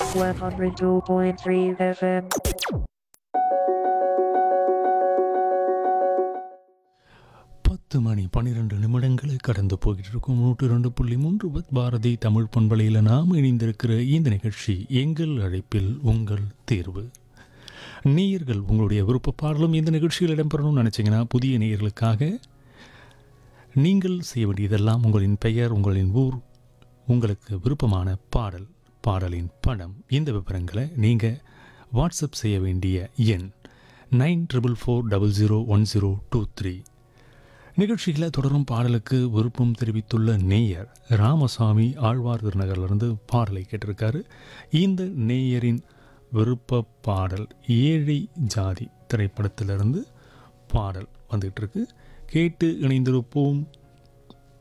102.3 FM. 10 மணி 12 நிமிடங்களை கடந்து போய்கிட்டு இருக்கும் 102.3 பாரதி தமிழ் பண்பலையில் நாம் இணைந்திருக்கிற இந்த நிகழ்ச்சி எங்கள் அழைப்பில் உங்கள் தேர்வு. நேயர்கள் உங்களுடைய விருப்ப பாடலும் இந்த நிகழ்ச்சியில் இடம்பெறணும்னு நினச்சிங்கன்னா புதிய நேயர்களுக்காக நீங்கள் செய்ய வேண்டியதெல்லாம் உங்களின் பெயர், உங்களின் ஊர், உங்களுக்கு விருப்பமான பாடலின் படம், இந்த விவரங்களை நீங்கள் வாட்ஸ்அப் செய்ய வேண்டிய எண் 9444001023. நிகழ்ச்சியில் தொடரும் பாடலுக்கு விருப்பம் தெரிவித்துள்ள நேயர் ராமசாமி ஆழ்வார் திருநகரிலிருந்து பாடலை கேட்டிருக்காரு. இந்த நேயரின் விருப்ப பாடல் ஏழை ஜாதி திரைப்படத்திலிருந்து பாடல் வந்துகிட்டு இருக்கு. கேட்டு இணைந்திருப்போம்.